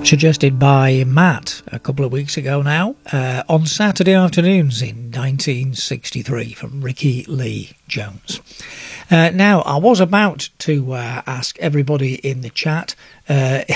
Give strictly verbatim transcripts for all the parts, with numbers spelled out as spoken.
Suggested by Matt a couple of weeks ago now, uh, on Saturday afternoons in nineteen sixty-three from Ricky Lee Jones. Uh, now, I was about to uh, ask everybody in the chat uh,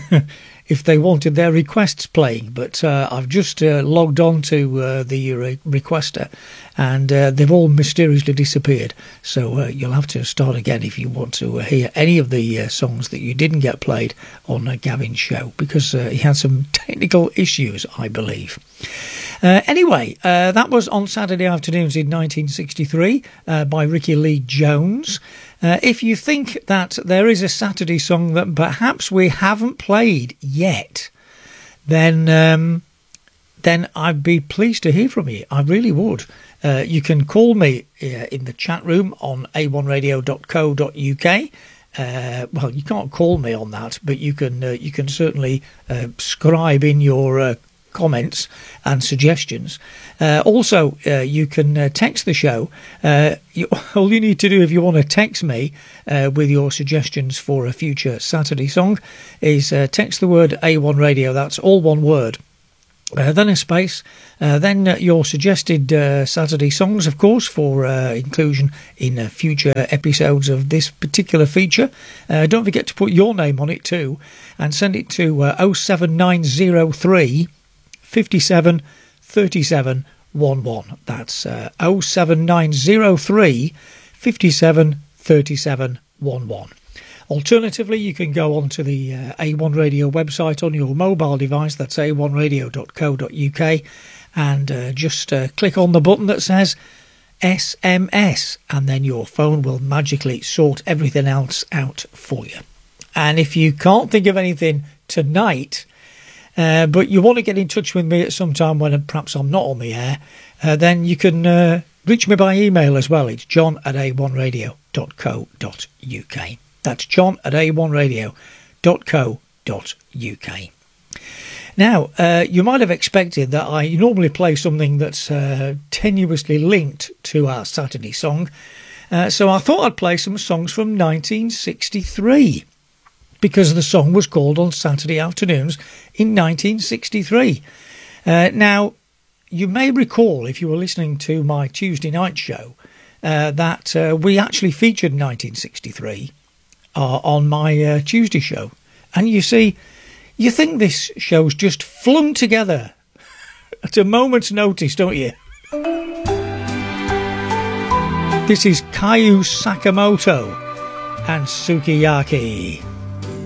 if they wanted their requests playing, but uh, I've just uh, logged on to uh, the re- requester and uh, they've all mysteriously disappeared. So uh, you'll have to start again if you want to uh, hear any of the uh, songs that you didn't get played on uh, Gavin's show, because uh, he had some technical issues, I believe. Uh, anyway, uh, that was On Saturday Afternoons in nineteen sixty-three uh, by Ricky Lee Jones. Uh, if you think that there is a Saturday song that perhaps we haven't played yet, then um, then I'd be pleased to hear from you. I really would. Uh, you can call me uh, in the chat room on a one radio dot co dot uk. Uh, well, you can't call me on that, but you can uh, you can certainly uh, scribe in your uh, comments and suggestions. Uh, also, uh, you can uh, text the show. Uh, you, all you need to do if you want to text me uh, with your suggestions for a future Saturday song is uh, text the word A one Radio. That's all one word. Uh, then a space, uh, then uh, your suggested uh, Saturday songs, of course, for uh, inclusion in uh, future episodes of this particular feature. Uh, don't forget to put your name on it too, and send it to uh, oh seven nine oh three, five seven, three seven one one. That's uh, oh seven nine oh three, five seven, three seven one one. Alternatively, you can go onto the uh, A one Radio website on your mobile device. That's a one radio dot co dot uk, and uh, just uh, click on the button that says S M S, and then your phone will magically sort everything else out for you. And if you can't think of anything tonight, uh, but you want to get in touch with me at some time when perhaps I'm not on the air, uh, then you can uh, reach me by email as well. It's john at a one radio dot co dot uk. That's john at a one radio dot co dot uk. Now, uh, you might have expected that I normally play something that's uh, tenuously linked to our Saturday song, uh, so I thought I'd play some songs from nineteen sixty-three, because the song was called On Saturday Afternoons in nineteen sixty-three. Uh, now, you may recall, if you were listening to my Tuesday night show, uh, that uh, we actually featured nineteen sixty-three Uh, on my uh, Tuesday show. And you see, you think this show's just flung together at a moment's notice, don't you? This is Kayu Sakamoto and Sukiyaki.